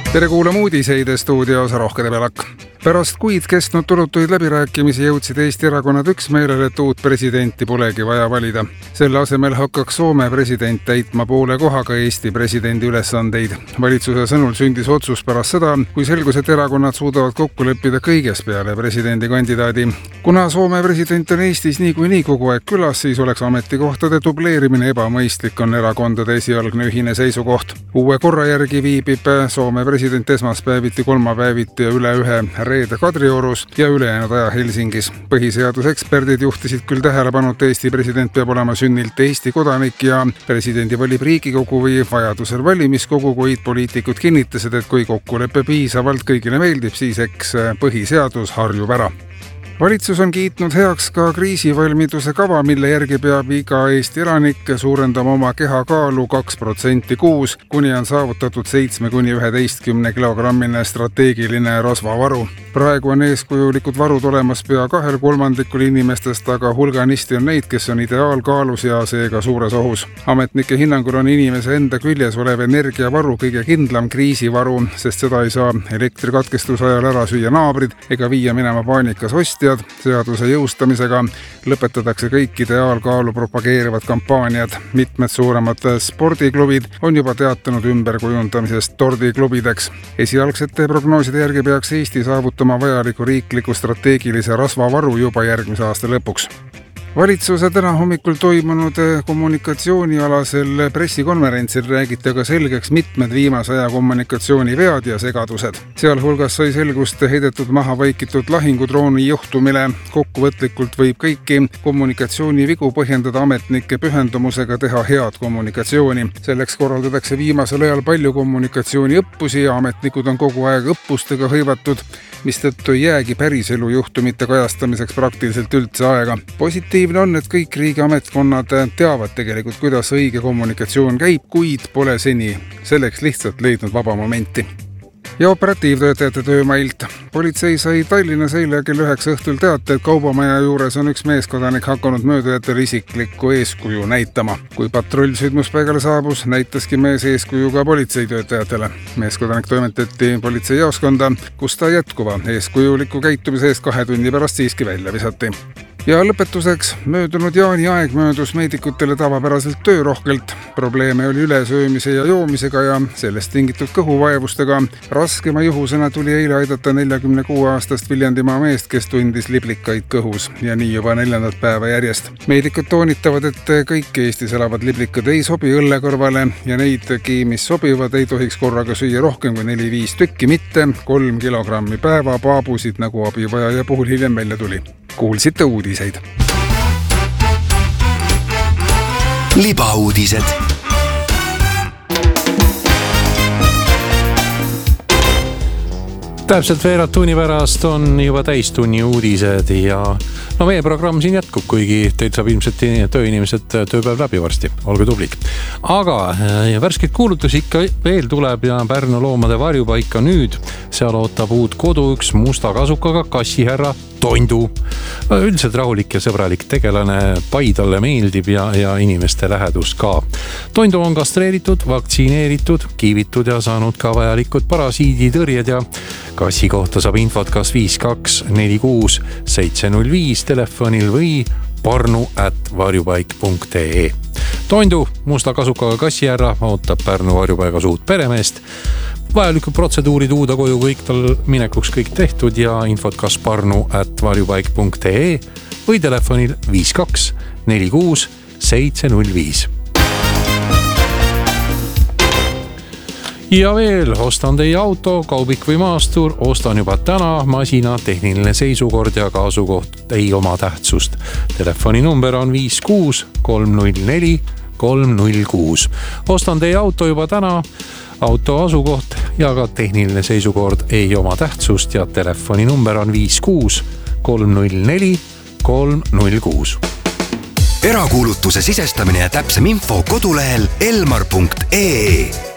Tere kuulama uudiseid stuudios Rohke Debelak. Pärast kuid kestnud tulutuid läbirääkimisi jõudsid Eesti erakonnad üksmeelele, et uut presidenti polegi vaja valida. Selle asemel hakkaks Soome president täitma poole kohaga Eesti presidendi ülesandeid. Valitsuse sõnul sündis otsus pärast seda, kui selgus, et erakonnad suudavad kokku leppida kõiges peale presidendikandidaadi. Kuna Soome president on Eestis niikuinii kogu aeg külas, siis oleks ametikohtade dubleerimine ebamõistlik, on erakondade esialgne ühine seisukoht. Uue korra järgi viibib Soome president esmaspäeviti, kolmapäeviti ja üle ühe reede Kadriorus ja ülejäänud aja Helsingis. Põhiseaduseksperdid juhtisid küll tähelepanu, et Eesti president peab olema sünnilt Eesti kodanik ja presidendi valib Riigikogu või vajadusel valimiskogu, kuid poliitikud kinnitasid, et kui kokkulepe piisavalt kõigile meeldib, siis eks põhiseadus harjub ära. Valitsus on kiitnud heaks ka kriisivalmiduse kava, mille järgi peab iga Eesti elanik suurendama oma kehakaalu 2% kuus, kuni on saavutatud 7–11 kilogrammine strateegiline rasvavaru. Praegu on eeskujulikud varud olemas pea 2/3 inimestest, aga hulganisti on neid, kes on ideaalkaalus ja seega suures ohus. Ametnike hinnangul on inimese enda küljes olev energiavaru kõige kindlam kriisivaru, sest seda ei saa elektrikatkestuse ajal ära süüa naabrid ega viia minema paanikas ostjad. Seaduse jõustamisega lõpetatakse kõik ideaalkaalu propageerivad kampaaniad. Mitmed suuremad spordiklubid on juba teatanud ümberkujundamisest tordiklubideks. Esialgsete prognooside järgi peaks Eesti saavutama vajaliku riikliku strateegilise rasvavaru juba järgmise aasta lõpuks. Valitsuse täna hommikul toimunud kommunikatsioonialasel pressikonverentsil räägiti aga selgeks mitmed viimase aja kommunikatsioonivead ja segadused. Sealhulgas sai selgust heidetud maha vaikitud lahingudrooni juhtumile. Kokkuvõtlikult võib kõiki kommunikatsioonivigu põhjendada ametnike pühendumusega teha head kommunikatsiooni. Selleks korraldatakse viimasel ajal palju kommunikatsiooniõppusi ja ametnikud on kogu aeg õppustega hõivatud, mistõttu ei jäägi päriselu juhtumite kajastamiseks praktiliselt üldse aega. Positiivne on, et kõik riigiametkonnad teavad tegelikult, kuidas õige kommunikatsioon käib, kuid pole seni selleks lihtsalt leidnud vaba momenti. Ja operatiivtöötajate töömailt. Politsei sai Tallinnas eile kell 9 õhtul teate, et kaubamaja juures on üks meeskodanik hakanud möödujatele isiklikku eeskuju näitama. Kui patrull sündmuspaigale saabus, näitaski mees eeskuju ka politseitöötajatele. Meeskodanik toimetati politseijaoskonda, kus ta jätkuva eeskujuliku käitumise eest 2 tunni pärast siiski välja visati. Ja lõpetuseks, möödunud jaaniaeg möödus meedikutele tavapäraselt töörohkelt. Probleeme oli ülesöömise ja joomisega ja sellest tingitud kõhuvaevustega. Raskema juhusena tuli eile aidata 46-aastast Viljandimaa meest, kes tundis liblikaid kõhus ja nii juba 4. päeva järjest. Meedikud toonitavad, et kõik Eestis elavad liblikad ei sobi õlle kõrvale ja neidki, mis sobivad, ei tohiks korraga süüa rohkem kui 4-5 tükki, mitte 3 kilogrammi päeva paabusid, nagu abivajaja puhul hiljem välja tuli. Kuulsite uudiseid. Libauudised. Täpselt veerand tunni pärast on juba täistunni uudised ja meie programm siin jätkub, kuigi teil saab ilmselt tööinimesed tööpäev läbi varsti. Olge tublid. Aga värskeid kuulutusi ikka veel tuleb ja Pärnu loomade varjupaika nüüd. Seal ootab uut kodu üks musta kasukaga kassihärra Tondu. Üldiselt rahulik ja sõbralik tegelane, Paidale meeldib ja inimeste lähedus ka. Tondu on kastreeritud, vaktsineeritud, kiivitud ja saanud ka vajalikud parasiiditõrjed ja kassi kohta saab infot kas 5246 705 telefonil või parnu@varjupaik.ee. Tondu, musta kasukaga kassihärra, ootab Pärnu varjupaigas uut peremeest. Vajalikud protseduurid uuda koju kõik tal minekuks kõik tehtud ja infot kas parnu@varjupaik.ee või telefonil 5246 705. Ja veel, ostan teie auto, kaubik või maastur, ostan juba täna, masina, tehniline seisukord ja kaasukoht ei oma tähtsust. Telefoninumber on 56 304 306. Ostan teie auto juba täna, auto asukoht ja ka tehniline seisukord ei oma tähtsust ja telefoninumber on 56 304 306. Erakuulutuse sisestamine ja täpsem info kodulehel elmar.ee.